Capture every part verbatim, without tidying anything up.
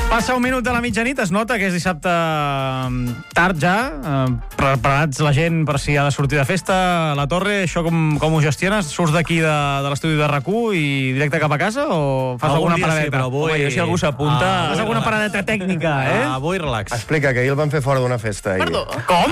Passa un minut de la mitjanit, es nota que és dissabte tard ja, preparats la gent per si ha de sortir de festa a la Torre. Això com, com ho gestiones? Surts d'aquí de, de l'estudi de RAC u i directe cap a casa o fas Algun alguna dia paradeta? sí, però avui... Home, si algú s'apunta... Ah, Fas alguna paradeta tècnica, eh? Ah, avui relax. Explica, que ahir el van fer fora d'una festa. Ahir. Perdó? Com?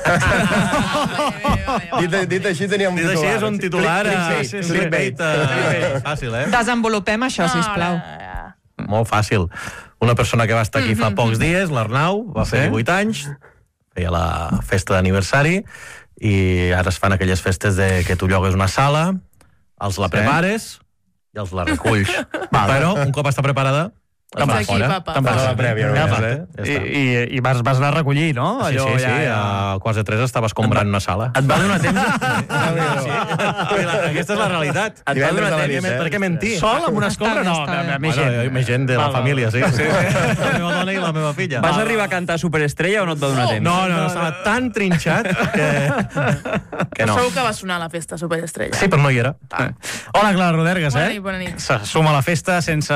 Dit, dit així teníem un Dit titular. així és un titular... Clickbait, eh, sí, sí, clickbait, eh, fàcil, eh? Desenvolupem això, sisplau. Molt fàcil. Una persona que va estar aquí fa pocs dies, l'Arnau, va fer divuit anys, feia la festa d'aniversari, i ara es fan aquelles festes de que tu llogues una sala, els la prepares i els la reculls. Però, un cop està preparada, es va Aquí, fora. papa. Te'n vas a la prèvia. Ja, No? ja, I, ja i, i vas, vas anar a recollir, no? Sí, Allò, sí, sí, ja, ja. a quarts de tres estava escombrant una sala. Et va donar temps? Sí, aquesta és la realitat. Et va donar Divendres a la temps? nit, eh? Per què mentir? Sol amb una escombra? No, Està bé, a més Bueno, gent. més gent de la Val, val. família, sí. sí. La meva dona i la meva filla. Vas arribar a cantar Superestrella o no et va donar temps? No, no, no, estava tan trinxat que... que no. Segur que va sonar a la festa Superestrella. Sí, però no hi era. Hola, Clara Rodergas, Bona eh? nit, bona nit. Se suma a la festa sense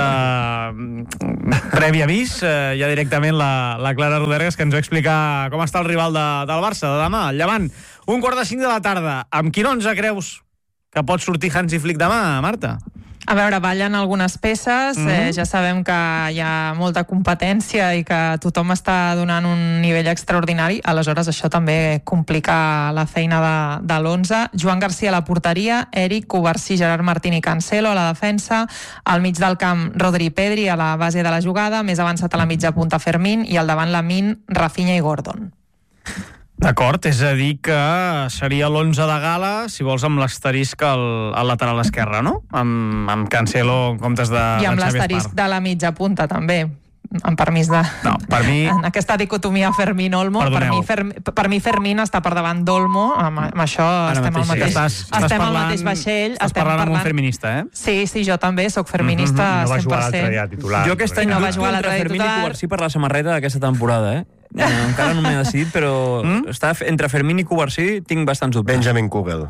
mm, previ avís. Eh, ja directament la, la Clara Rodergas, que ens va explicar com està el rival de, del Barça de demà, el Llevant. Un quart de cinc de la tarda. Amb quin onze creus que pot sortir Hansi Flick demà, Marta? A veure, ballen algunes peces, mm -hmm. eh, ja sabem que hi ha molta competència i que tothom està donant un nivell extraordinari, aleshores això també complica la feina de, de l'onze. Joan Garcia a la porteria, Eric, Covarsí, Gerard Martín i Cancelo a la defensa, al mig del camp Rodri Pedri a la base de la jugada, més avançat a la mitja punta Fermín i al davant Lamine, Rafinha i Gordon. D'acord, és a dir que seria l'onze de gala, si vols, amb l'asterisc al, al lateral esquerre, no? Amb, amb Cancelo en comptes de... I amb de Xavi l'asterisc Espar. de la mitja punta, també, amb permís de... No, per mi... En aquesta dicotomia Fermín-Olmo, per Perdoneu. mi, Fermi, per mi Fermín està per davant d'Olmo, amb, amb això estem al sí. mateix, Estàs, estàs estem al parlant, mateix vaixell. Estàs estem parlant amb un feminista, eh? Sí, sí, jo també sóc feminista No va cent per jugar l'altre cent. dia titular. Jo aquest any No va dubto jugar entre l'altre dia Fermín i titular. Covarsí per la samarreta d'aquesta temporada, eh? Eh, encara no m'he decidit, però Mm? està entre Fermín i Covarsí tinc bastants dubtes. Benjamin Kugel.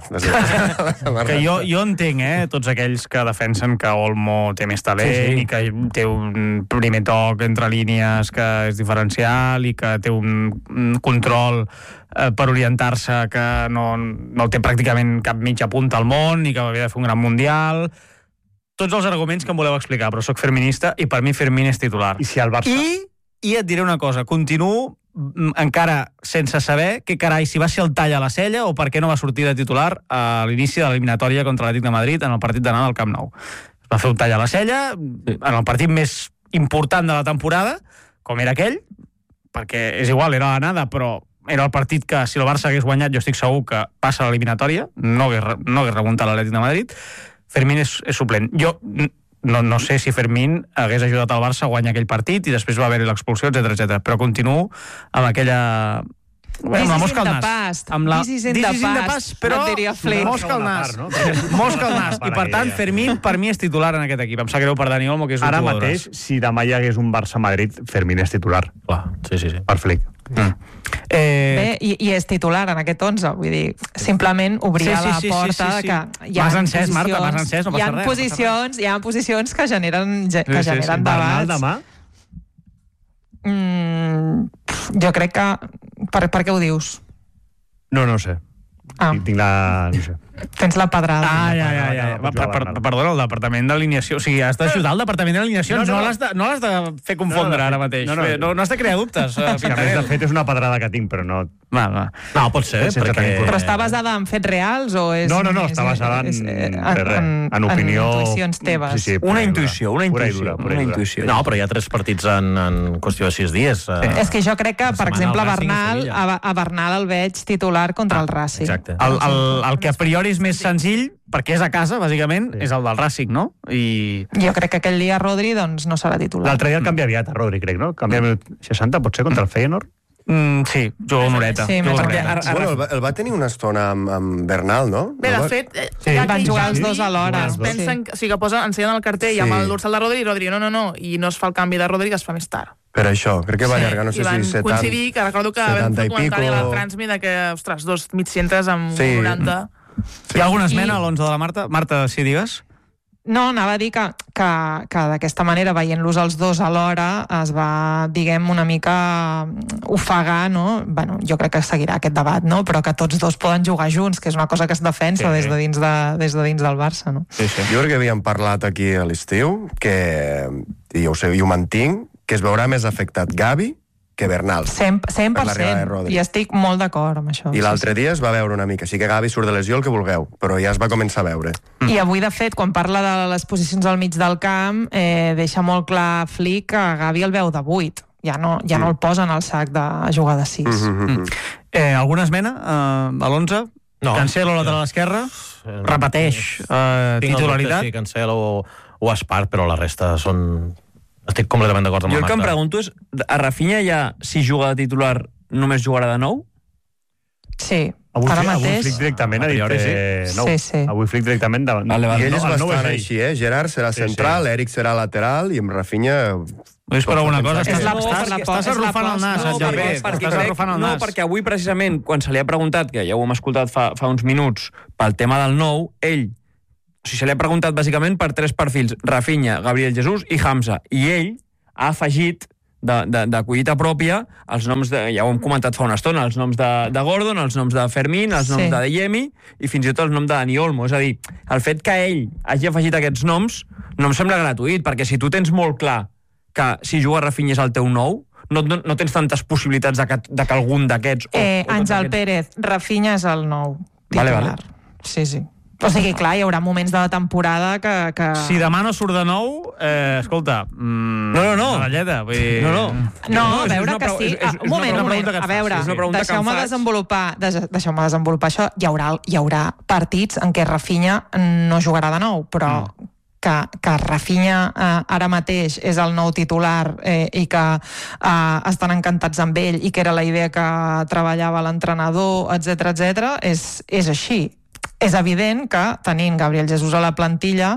Que jo, jo entenc, eh, tots aquells que defensen que Olmo té més talent Sí, sí. i que té un primer toc entre línies que és diferencial i que té un, un control eh, per orientar-se que no, no té pràcticament cap mitja punta al món i que havia de fer un gran mundial. Tots els arguments que em voleu explicar, però sóc feminista i per mi Fermín és titular. I si el Barça... I, I et diré una cosa, continuo mm, encara sense saber què carai, si va ser el tall a la cella o per què no va sortir de titular a l'inici de l'eliminatòria contra l'Atlètic de Madrid en el partit d'anada al Camp Nou. Es va fer un tall a la cella en el partit més important de la temporada, com era aquell, perquè és igual, era l'anada, però era el partit que, si el Barça hagués guanyat, jo estic segur que passa a l'eliminatòria, no hagués, re- no hagués remuntat l'Atlètic de Madrid. Fermín és, és suplent. Jo no, no sé si Fermín hagués ajudat al Barça a guanyar aquell partit i després va haver-hi l'expulsió, etcètera, etcètera. Però continuo amb aquella... Bueno, amb la mosca al nas. Amb la... This is in the This is in the past, past, però et diria Flick. mosca al nas. No? Mosca al nas. I per tant, Fermín per mi és titular en aquest equip. Em sap greu per Dani Olmo, que és un Ara jugador. mateix, si demà hi hagués un Barça-Madrid, Fermín és titular. Clar, sí, sí, sí. Per Flick. Mm. Eh, Bé, i, i és titular en aquest onze, vull dir, simplement obria Sí, sí, sí, la porta sí, sí, sí. que hi ha M'has encès, posicions, Marta, m'has encès, no hi passa ha res, no passa posicions, hi ha posicions que generen, ge- que Sí, sí, sí. generen Bernal debats. demà? Mm, jo crec que... Per, per què ho dius? No, no sé. Ah, Tinc la... No sé. tens la pedrada. Ah, ja, ja, ja. Pot Per, jugar per, Bernal. perdona, el departament d'alineació. O sigui, has d'ajudar el departament d'alineacions. No, No, no. l'has de, no l'has de fer confondre No, no, de ara fet- mateix. no, no. Bé, no, no has de crear dubtes. eh, Que a més, de fet, és una pedrada que tinc, però no... Va, va. No, pot ser, Sense perquè... tenir Però està basada en fets reals o és... No, no, no, és- està basada en, és- en, en, en opinió... En intuïcions teves. Sí, sí, Una pura i dura. intuïció, una Pura i intuïció, dura, pura i una dura. intuïció. No, però hi ha tres partits en, en qüestió de sis dies. Eh, És que jo crec que, Una per setmana exemple, al Racing i Bernal, Sevilla. a, a Bernal el veig titular contra el Racing. Exacte. El, el, el que a priori és més senzill, perquè és a casa, bàsicament, Sí. és el del Racing, no? I... Jo crec que aquell dia Rodri doncs, no serà titular. L'altre dia el canvia aviat a Rodri, crec, no? Canvia al minut seixanta, pot ser, contra el Feyenoord? Mm, sí, juga una horeta. Sí, juga més una o horeta. menys. Ara- Bueno, el, va, el va tenir una estona amb, amb Bernal, no? Bé, No de va- fet, eh, Sí. ja Van que jugar els Xavi dos alhora. es els dos. pensen, que- o sigui, que posen, ensenyen el cartell Sí. amb el dorsal de Rodri i Rodri, no, no, no, i no es fa el canvi de Rodri, que es fa més tard. Per això, crec que va allargar, no sé I van si setanta... coincidir, que recordo que vam setanta fer i un comentari a la pico. Transmi de que, ostres, dos mig centres amb Sí. noranta. Hi ha alguna esmena I- a l'onze de la Marta? Marta, si digues. No, anava a dir que, que, que d'aquesta manera, veient-los els dos alhora, es va, diguem, una mica ofegar, no? Bueno, jo crec que seguirà aquest debat, no? Però que tots dos poden jugar junts, que és una cosa que es defensa sí, des, de dins de, des de dins del Barça, no? Sí, sí. Jo crec que havíem parlat aquí a l'estiu, que, i jo ho sé, i ho mantinc, que es veurà més afectat Gavi que Bernal. cent per cent, i estic molt d'acord amb això. I l'altre sí, sí. dia es va veure una mica. Sí que Gavi surt de lesió el que vulgueu, però ja es va començar a veure. Mm. I avui, de fet, quan parla de les posicions al mig del camp, eh, deixa molt clar Flick que Gavi el veu de vuit. Ja no, ja mm. no el posen al sac de jugar de sis. Mm-hmm. Mm. Eh, alguna esmena eh, a l'onze? No. Cancelo, lateral esquerra? Repeteix eh, titularitat? Sí, Cancelo o, o Espart, però la resta són... Estic completament d'acord amb jo la Marta. Jo el que em pregunto és, a Rafinha ja, si juga de titular, només jugarà de nou? Sí, avui, ara avui mateix... Flick directament ha dit eh, nou. Sí, sí. Avui Flick directament... De, vale, vale. I ell és no, bastant és així, eh? Gerard serà central, sí, sí. Eric serà lateral i amb Rafinha... És per alguna cosa, és la, estàs, la, estàs arrufant el nas, no, Jordi. perquè, perquè, estàs arrufant el nas. No, perquè avui, precisament, quan se li ha preguntat, que ja ho hem escoltat fa, fa uns minuts, pel tema del nou, ell, o sigui, se li ha preguntat bàsicament per tres perfils, Rafinha, Gabriel Jesús i Hamza, i ell ha afegit de, de, de collita pròpia els noms, de, ja ho hem comentat fa una estona, els noms de, de Gordon, els noms de Fermín, els noms sí. de Dayemi i fins i tot el nom de Dani Olmo. És a dir, el fet que ell hagi afegit aquests noms no em sembla gratuït, perquè si tu tens molt clar que si juga Rafinha és el teu nou, no, no, no tens tantes possibilitats de que, de que algun d'aquests... Eh, Àngel Pérez, Rafinha és el nou titular. Vale, vale. Sí, sí. O sigui, clar, hi haurà moments de la temporada que... que... Si demà no surt de nou, eh, escolta... Mm, no, no, no. Medalleta, vull dir... No, no. No, no a veure que sí. És, és, és un moment, un moment. A veure, deixeu-me desenvolupar, deixeu-me desenvolupar això. Hi haurà, hi haurà partits en què Rafinha no jugarà de nou, però... Mm. que, que Rafinha eh, ara mateix és el nou titular eh, i que eh, estan encantats amb ell i que era la idea que treballava l'entrenador, etcètera, etcètera, és, és així. És evident que tenint Gabriel Jesús a la plantilla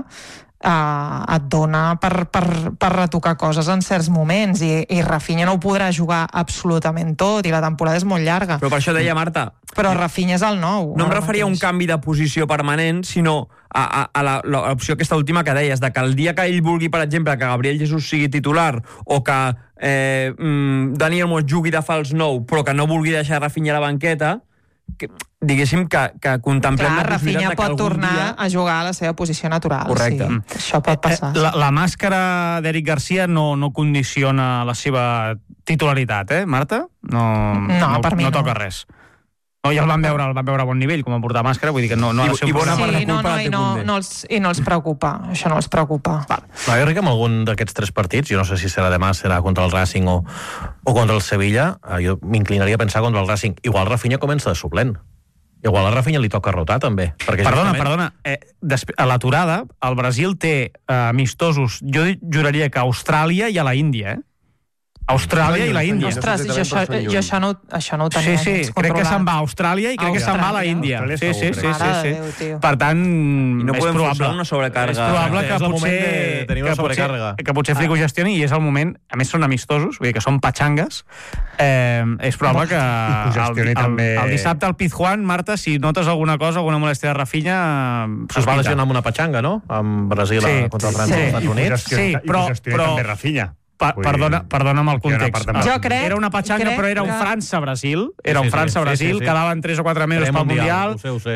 eh, et dona per, per, per retocar coses en certs moments i, i Rafinha no ho podrà jugar absolutament tot i la temporada és molt llarga. Però per això deia Marta... Però Rafinha és el nou. No em referia a un canvi de posició permanent, sinó a, a, a l'opció aquesta última que deies, de que el dia que ell vulgui, per exemple, que Gabriel Jesús sigui titular o que eh, Dani Olmo jugui de fals nou, però que no vulgui deixar Rafinha a la banqueta, que, diguéssim que, que contemplem Clar, la possibilitat Rafinha que pot tornar dia... a jugar a la seva posició natural. Correcte. Sí. Això pot passar. Eh, la, la màscara d'Eric Garcia no, no condiciona la seva titularitat, eh, Marta? No, no, no, per mi no no. toca res. No, ja el van veure, el van veure a bon nivell, com a portar màscara, vull dir que no, no ha de ser un bona problema. Sí, no, no, i, no, no els, i no els preocupa, això no els preocupa. Vale. No, jo crec que amb algun d'aquests tres partits, jo no sé si serà demà, serà contra el Racing o, o contra el Sevilla, jo m'inclinaria a pensar contra el Racing. Igual Rafinha comença de suplent. Igual a Rafinha li toca rotar, també. Perquè perdona, justament... perdona. Eh, a l'aturada, el Brasil té eh, amistosos, jo juraria que a Austràlia i a la Índia, eh? Austràlia i la Índia. Ostres, jo això, jo això, no, això no ho tenia Sí, sí, crec que se'n va a Austràlia i crec que se'n va a la Índia. Sí, sí, sí, sí, sí. Per tant, no és probable. Una sobrecàrrega. És probable que és potser de tenir una que sobrecàrrega. Potser, que potser Frico gestioni i és el moment, a més són amistosos, vull dir que són patxangues. Eh, és probable que el, el, també... el dissabte al Pizjuán, Marta, si notes alguna cosa, alguna molèstia de Rafinha, es va lesionar amb una patxanga, no? Amb Brasil sí, contra el França sí, als Estats Units. Sí, però, però també Rafinha. Pa, perdona, perdona'm el context. Jo crec, era una patxanga, però era un que... França-Brasil. Era un sí, sí, França-Brasil, sí, sí, sí. quedaven tres o quatre mesos pel Mundial. Ho sé, ho sé.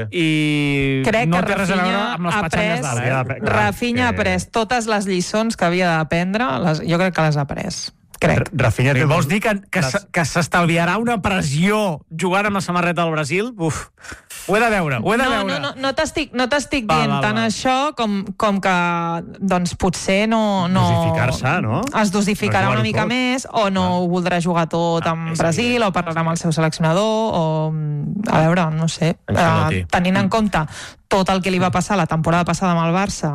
I crec no que té res a veure Rafinha amb les ha patxangues pres, d'ara. eh? Rafinha ha pres totes les lliçons que havia d'aprendre, les, jo crec que les ha pres. Crec. Rafinha té... Vols dir que, que, que s'estalviarà una pressió jugant amb la samarreta del Brasil? Uf, ho he de veure, ho he de no, veure. No, no, no t'estic no t'estic va, dient va, tant va. això com, com que doncs potser no... no Dosificar-se, no? Es dosificarà No una mica tot. més o no ho voldrà jugar tot Ah, amb és Brasil evident. o parlarà amb el seu seleccionador o... A veure, no sé. Ancelotti. Uh, tenint en compte tot el que li va passar la temporada passada amb el Barça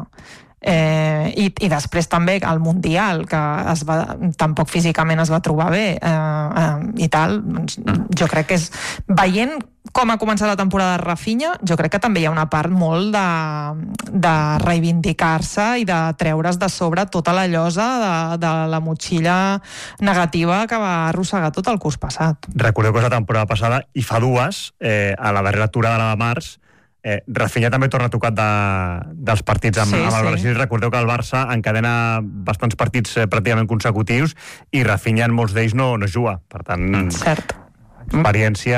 Eh, i, i després també el Mundial que es va, tampoc físicament es va trobar bé eh, eh, i tal, doncs, jo crec que és veient com ha començat la temporada de Rafinha, jo crec que també hi ha una part molt de, de reivindicar-se i de treure's de sobre tota la llosa de, de la motxilla negativa que va arrossegar tot el curs passat. Recordeu que és la temporada passada i fa dues, eh, a la darrera aturada de març, Eh, Rafinha també torna tocat de, dels partits amb, Sí, amb el sí. Brasil. Recordeu que el Barça encadena bastants partits eh, pràcticament consecutius i Rafinha en molts d'ells no, no juga. Per tant, Cert. experiència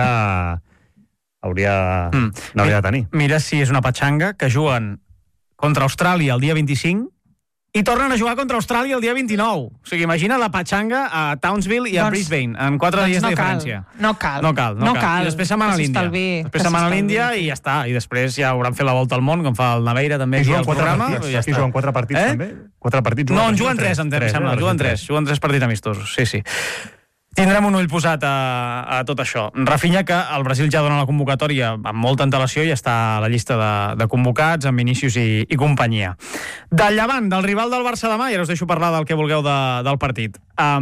hauria, Mm. no hauria de tenir. Mira si és una patxanga que juguen contra Austràlia el dia vint-i-cinc i tornen a jugar contra Austràlia el dia vint-i-nou. O sigui, imagina la patxanga a Townsville i a Doncs- Brisbane, en quatre doncs dies no de cal, diferència. no cal, No cal, no, no cal. cal. I després se'n van a Que l'Índia. s'estalvi, Després que se'n van a s'estalvi. l'Índia i ja està. I després ja hauran fet la volta al món, com fa el Naveira també I aquí juguen al quatre programa. partits. i ja Aquí està. juguen quatre partits, Eh? també. Quatre partits. No, en Brasil, juguen tres, em tres, sembla. eh? Juguen tres. Juguen tres partits amistosos, sí, sí. Tindrem un ull posat a, a tot això. Rafinha, que el Brasil ja dona la convocatòria amb molta antelació i està a la llista de, de convocats, amb Vinícius i, i companyia. Del Llevant, del rival del Barça demà, i ara us deixo parlar del que vulgueu de, del partit.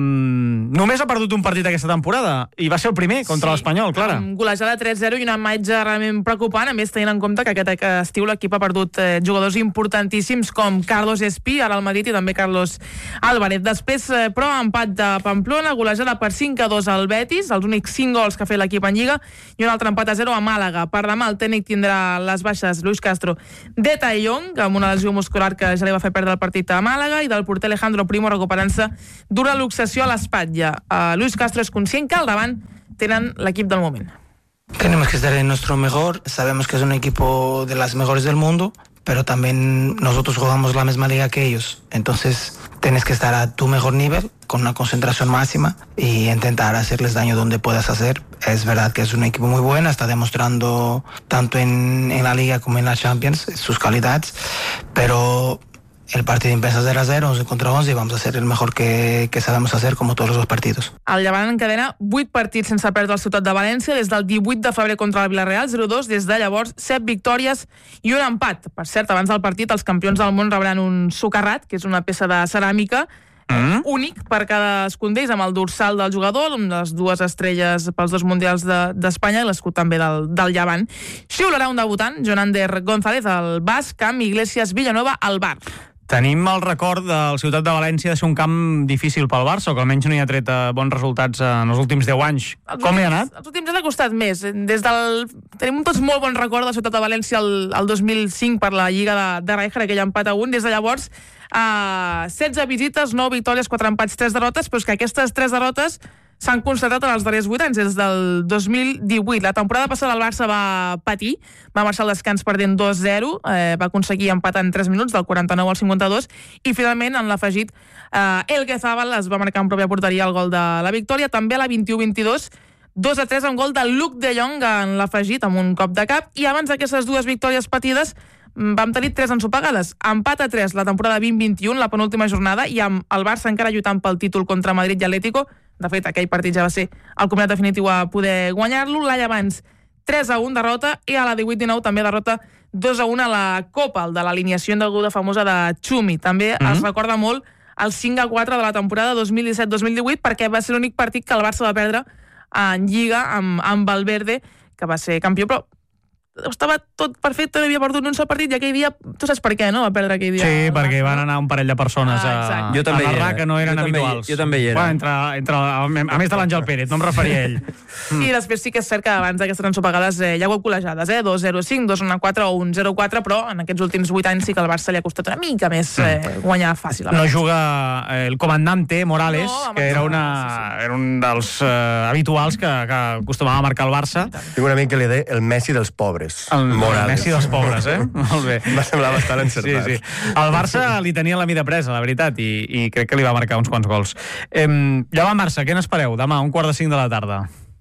Um, només ha perdut un partit aquesta temporada, i va ser el primer contra Sí, l'Espanyol, Clara. Amb golejada tres zero i una imatge realment preocupant, a més tenint en compte que aquest estiu l'equip ha perdut eh, jugadors importantíssims com Carlos Espí, ara al Madrid, i també Carlos Álvarez. Després, eh, però, empat de Pamplona, golejada per cinc a dos al Betis, els únics cinc gols que ha fet l'equip en Lliga, i un altre empat a zero a Màlaga. Per demà el tècnic tindrà les baixes Luis Castro de Taillon, amb una lesió muscular que ja li va fer perdre el partit a Màlaga, i del porter Alejandro Primo recuperant-se d'una luxació a l'espatlla. Uh, Luis Castro és conscient que al davant tenen l'equip del moment. Tenemos que estar en nuestro mejor, sabemos que es un equipo de las mejores del mundo, pero también nosotros jugamos la misma liga que ellos, entonces tienes que estar a tu mejor nivel, con una concentración máxima y intentar hacerles daño donde puedas hacer. Es verdad que es un equipo muy bueno, está demostrando tanto en, en la liga como en la Champions sus calidades, pero el partido empieza cero a cero, once contra once, y vamos a hacer el mejor que, que sabemos hacer, como todos los partidos. El Llevant encadena vuit partits sense perdre al Ciutat de València des del divuit de febrer contra el Villarreal, zero dos, des de llavors set victòries i un empat. Per cert, abans del partit els campions del món rebran un socarrat, que és una peça de ceràmica, Mm. únic per cadascun d'ells, amb el dorsal del jugador, amb les dues estrelles pels dos mundials d'Espanya de, i l'escut també del, del Llevant. Xiularà un debutant, Jonander González, al basc, amb Iglesias Villanueva al bar. Tenim el record del Ciutat de València de ser un camp difícil pel Barça, o que almenys no hi ha tret bons resultats en els últims deu anys. Els Com li ha últims- anat? Els últims anys ha costat més. Des del... Tenim tots molt bon record de la Ciutat de València el, el dos mil cinc per la Lliga de, de Rijkaard, aquell empat a un. Des de llavors, uh, setze visites, nou victòries, quatre empats, tres derrotes, però és que aquestes tres derrotes s'han constatat en els darrers vuit anys, des del dos mil divuit. La temporada passada el Barça va patir, va marxar al descans perdent dos zero, eh, va aconseguir empatar en tres minuts, del quaranta-nou al cinquanta-dos, i finalment en l'afegit eh, Elke Zabal es va marcar en pròpia porteria el gol de la victòria. També a la vint-i-u vint-i-dos, dos a tres amb gol de Luc de Jong en l'afegit, amb un cop de cap, i abans d'aquestes dues victòries patides vam tenir tres ensopegades. Empat a tres la temporada vint vint-i-u, la penúltima jornada, i amb el Barça encara lluitant pel títol contra Madrid i Atlético. De fet, aquell partit ja va ser el comiat definitiu a poder guanyar-lo. L'any abans, tres a un derrota, i a la divuit dinou també derrota dos a un a la Copa, el de l'alineació indeguda famosa de Xumi. També mm-hmm. es recorda molt el cinc a quatre de la temporada dos mil disset dos mil divuit, perquè va ser l'únic partit que el Barça va perdre en Lliga amb, amb Valverde, que va ser campió, però estava tot perfecte, no havia perdut un sol partit, i aquell dia, tu saps per què, no?, va perdre aquell dia. Sí, perquè van anar un parell de persones Ah, a, exacte. Jo també a hi narrar era. que no eren Jo també hi- habituals. jo també hi era. Bueno, entre, entre, a més de l'Àngel Pérez, no em referia a ell. I després sí que és cert que abans d'aquestes ensopegades eh, hi ha hagut col·legiades, eh? dos zero cinc, dos un quatre o un zero quatre, però en aquests últims vuit anys sí que al Barça li ha costat una mica més eh, guanyar fàcil. No juga eh, el comandante Morales, No, home, que era, no, una, sí, sí. era un dels eh, habituals que, que acostumava a marcar el Barça. Tinc un amic que li deia el Messi dels pobres. El, el Morales. Messi dels pobres, eh? Molt bé. Va semblar bastant encertat. Sí, sí. El Barça li tenia la mida presa, la veritat, i, i crec que li va marcar uns quants gols. Eh, Llevant Barça, què n'espereu? Demà, un quart de cinc de la tarda.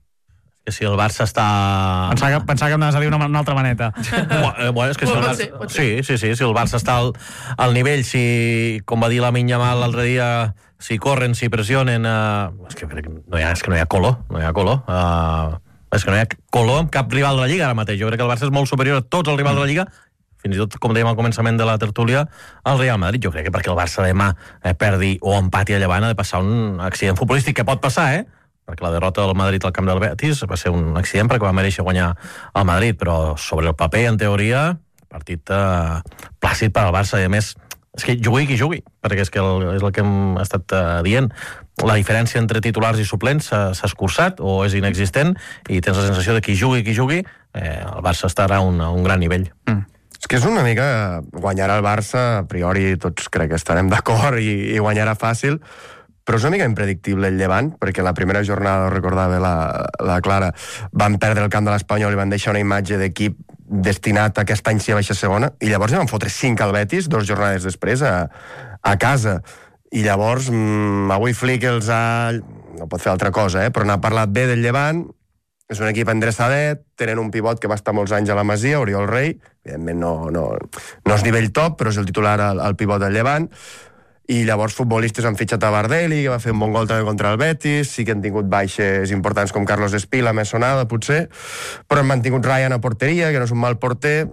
Que si el Barça està... Pensava que, pensava que em anaves a dir una, una altra maneta. Bueno, és que si el Pot Barça... ser, pot ser. Sí, sí, sí, si el Barça està al, al nivell, si, com va dir la Yamal l'altre dia, si corren, si pressionen... Uh, és, que crec que no hi ha, és que no hi ha color, no hi ha color. Uh, és que no hi ha color amb cap rival de la Lliga ara mateix. Jo crec que el Barça és molt superior a tots els rivals de la Lliga, fins i tot, com dèiem al començament de la tertúlia, al Real Madrid. Jo crec que perquè el Barça demà eh, perdi o empati a Llevant ha de passar un accident futbolístic, que pot passar, eh? Perquè la derrota del Madrid al camp del Betis va ser un accident perquè va mereixer guanyar el Madrid, però sobre el paper, en teoria, partit eh, plàcid per al Barça, i a més, és que jugui qui jugui, perquè és que el, és el que hem estat uh, dient. La diferència entre titulars i suplents s'ha escurçat o és inexistent, i tens la sensació de qui jugui qui jugui eh, el Barça estarà a un, a un gran nivell. Mm. És que és una mica... Guanyarà el Barça, a priori tots crec que estarem d'acord i, i guanyarà fàcil, però és una mica impredictible el Llevant, perquè la primera jornada, ho recordava la, la Clara, van perdre el camp de l'Espanyol i van deixar una imatge d'equip destinat a aquest any sí a baixa segona, i llavors ja van fotre cinc al Betis, dues jornades després, a, a casa. I llavors, mmm, avui Flick els ha... No pot fer altra cosa, eh? Però n'ha parlat bé del Llevant, és un equip endreçadet, tenen un pivot que va estar molts anys a la Masia, Oriol Rei, evidentment no, no, no és nivell top, però és el titular al, al pivot del Llevant, i llavors futbolistes han fitxat a Bardelli, que va fer un bon gol també contra el Betis, sí que han tingut baixes importants com Carlos Espila, més sonada, potser, però han mantingut Ryan a porteria, que no és un mal porter,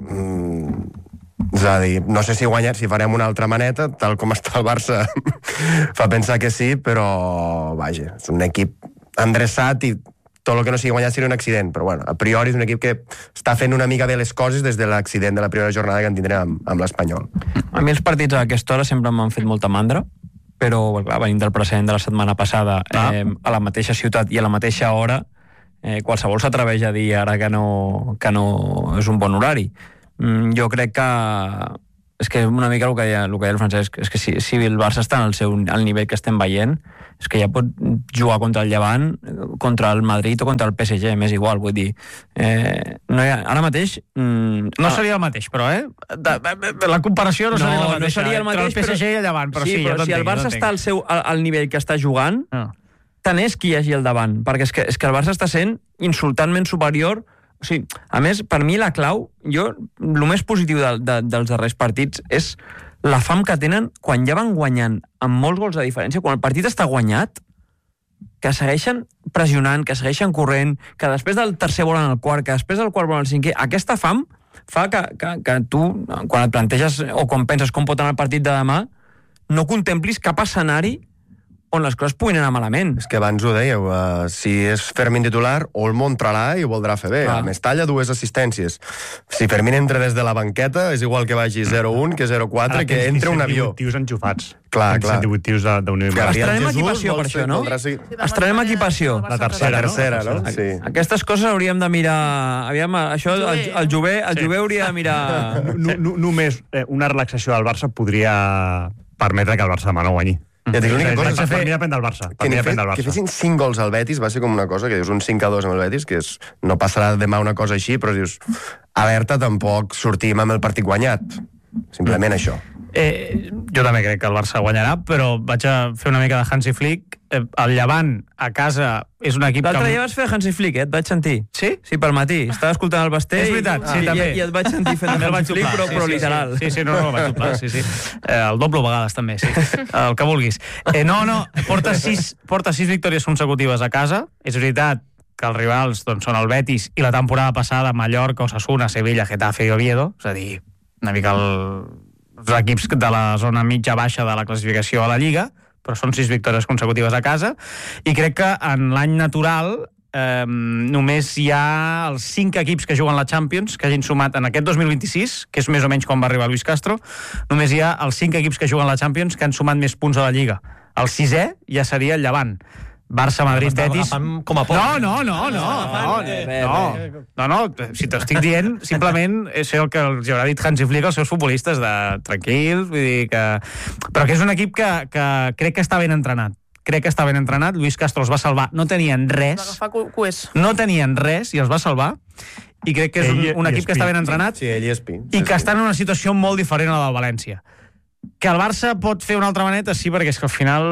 mm, és a dir, no sé si guanyar, si farem una altra maneta, tal com està el Barça, fa pensar que sí, però, vaja, és un equip endreçat i tot el que no sigui guanyat seria un accident, però bueno, a priori és un equip que està fent una mica bé les coses des de l'accident de la primera jornada que en tindrem amb, amb l'Espanyol. A mi els partits a aquesta hora sempre m'han fet molta mandra, però clar, venim del precedent de la setmana passada, ah. eh, a la mateixa ciutat i a la mateixa hora, eh, qualsevol s'atreveix a dir ara que no, que no és un bon horari. Mm, jo crec que és que una mica el que deia el, que deia el Francesc, és que si, si el Barça està al seu al nivell que estem veient, és que ja pot jugar contra el Llevant, contra el Madrid o contra el P S G, m'és igual, vull dir. Eh, no hi ha, ara mateix... Mm, no seria el mateix, però, eh? De, de, de, la comparació no, no seria la mateixa. No seria el mateix, entre el P S G però, i el Llevant, però sí, sí però ja si el Barça està al, seu, al, al nivell que està jugant, no. tant és qui hi hagi al davant, perquè és que, és que el Barça està sent insultantment superior. O sigui, a més, per mi la clau, jo, el més positiu de, de, dels darrers partits és la fam que tenen quan ja van guanyant amb molts gols de diferència, quan el partit està guanyat, que segueixen pressionant, que segueixen corrent, que després del tercer volen al quart, que després del quart volen al cinquè, aquesta fam fa que, que, que tu, quan et planteges o quan penses com pot anar el partit de demà, no contemplis cap escenari on les coses puguin anar malament. És que abans ho dèieu, uh, si és Fermín titular, Olmo entrarà i ho voldrà fer bé. A Mestalla, dues assistències. Si Fermín entra des de la banqueta, és igual que vagi zero un que zero quatre, que entre un avió. Ara tens divuit tios enxufats. Clar, clar. divuit tios d'Unió Europea. Estrenem equipació per això, no? Estrenem equipació. La tercera, la tercera, no? no? Sí. Aquestes coses hauríem de mirar... Aviam, això, el, el Jové, el Jové hauria de mirar... No, no, només una relaxació del Barça podria permetre que el Barça demà no guanyi. Ja dic, l'única cosa és per mi depèn del Barça. Que, fet, que fessin cinc gols al Betis va ser com una cosa, que dius un cinc a dos amb el Betis, que és, no passarà demà una cosa així, però dius, alerta, tampoc sortim amb el partit guanyat. Simplement mm. això. Eh, jo també crec que el Barça guanyarà, però vaig a fer una mica de Hansi Flick. Eh, el Llevant a casa és un equip... L'altre que... dia vas fer Hansi Flick, eh? Et vaig sentir. Sí? Sí, pel matí. Estava escoltant el Basté és veritat, i, sí, i, també. i, i et vaig sentir fent el Hansi Flick, però, sí, però sí, literal. Sí, sí, no, no, el vaig doblar, sí, sí. Eh, el doble a vegades, també, sí. El que vulguis. Eh, no, no, porta sis, porta sis victòries consecutives a casa. És veritat que els rivals doncs, són el Betis i la temporada passada Mallorca, Osasuna, Sevilla, Getafe i Oviedo. És a dir, una mica el... els equips de la zona mitja-baixa de la classificació a la Lliga, però són sis victòries consecutives a casa, i crec que en l'any natural eh, només hi ha els cinc equips que juguen la Champions, que hagin sumat en aquest dos mil vint-i-sis, que és més o menys quan va arribar Luis Castro, només hi ha els cinc equips que juguen la Champions que han sumat més punts a la Lliga. El sisè ja seria el Llevant. Barça, Madrid, Betis... Com a poc. No, no, no, no, no, no, no, no, si t'ho estic dient, simplement és el que els haurà dit Hansi Flick als seus futbolistes, de tranquils, vull dir que... Però que és un equip que, que crec que està ben entrenat. Crec que està ben entrenat, Luis Castro els va salvar, no tenien res, no tenien res i els va salvar, i crec que és un, un equip que està ben entrenat sí, ell és pi. i que està en una situació molt diferent a la del València. Que el Barça pot fer una altra maneta, sí, perquè és que al final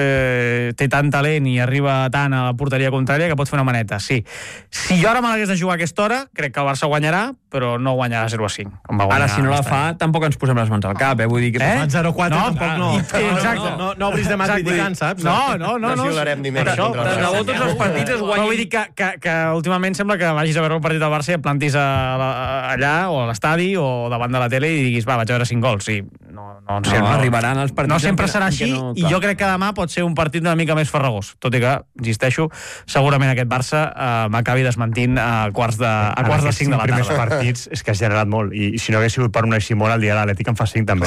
eh, té tant talent i arriba tant a la porteria contrària que pot fer una maneta, sí. Si jo ara me l'hagués de jugar a aquesta hora, crec que el Barça guanyarà, però no guanyarà zero a cinc. Ara, si no la fa, tampoc ens posem les mans al cap, eh? Vull dir que... Eh? zero a quatre no, tampoc no. Exacte. No, no, no obris demà criticant, saps? No, no, no. No no xiularem ni més. Això, contra el de Barça. bo tots els partits es guanyin. Vull dir que, que, que últimament sembla que vagis a veure un partit del Barça i et plantis a, a, allà o a l'estadi o davant de la tele i diguis, va, vaig a veure cinc gols. Sí, no, no, no, no arribaran els partits... No sempre que, serà així, no, i jo crec que demà pot ser un partit una mica més farragós, tot i que, insisteixo, segurament aquest Barça eh, m'acabi desmentint a quarts de, a quarts de cinc de la tarda. Els primers partits és que has generat molt, i si no hagués sigut per una Simona, el dia de l'Atlètic en fa cinc també. Sí.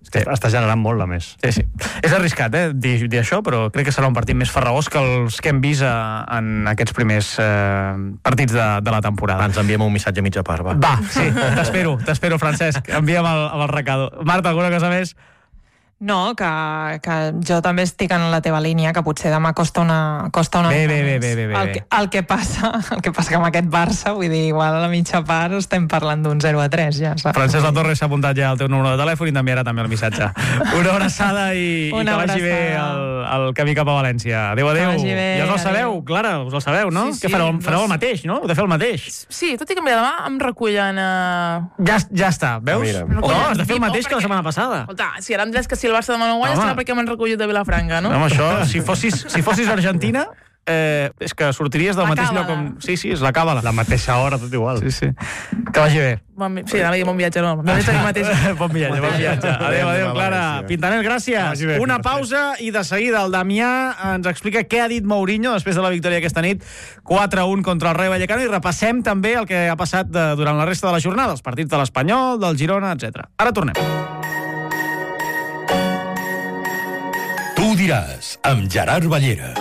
Sí. Està generant molt, a més. Sí, sí. És arriscat, eh, dir, dir això, però crec que serà un partit més farragós que els que hem vist a, en aquests primers eh, partits de, de la temporada. Ens enviem un missatge a mitja part, va. Va, sí, t'espero, t'espero, Francesc. Envia'm el, el recado. Marta, alguna cosa més? No, que, que jo també estic en la teva línia, que potser demà costa una, costa una bé, mica bé, més. bé, bé, bé, el, que, el, que passa, el que passa que amb aquest Barça, vull dir, igual a la mitja part estem parlant d'un zero a tres, ja saps? Francesc Latorre s'ha apuntat ja el teu número de telèfon i t'enviarà també el missatge. Una abraçada i, una i que vagi bé el, el camí cap a València. Adéu, adéu. Que vagi bé, ja us el adéu. sabeu, Clara, us el sabeu, no? Sí, sí, Què fareu? no Fareu sé. el mateix, no? Heu de fer el mateix. Sí, tot i que mira, demà em recullen... Uh... Ja, ja està, veus? Mira. No, has de fer el No, mateix que la perquè- setmana passada. Escolta, si ara em dius que si el Barça demà no guanya, Home. serà perquè m'han recollit de Vilafranca, no? No, això, si fossis, si fossis Argentina, eh, és que sortiries del La mateix càbala. lloc on... Sí, sí, és la càbala. La mateixa hora, tot igual. Sí, sí. Que vagi bé. Bon, vi- sí, anava a dir bon viatge, no. No és aquí mateix. Bon viatge, bon viatge. Adéu, adéu, Clara. Pintanel, gràcies. Vagi bé, Una fins pausa i de seguida el Damià ens explica què ha dit Mourinho després de la victòria aquesta nit quatre a un contra el Rayo Vallecano i repassem també el que ha passat de, durant la resta de la jornada, els partits de l'Espanyol, del Girona, etcètera. Ara tornem. Tu diràs, amb Gerard Ballera.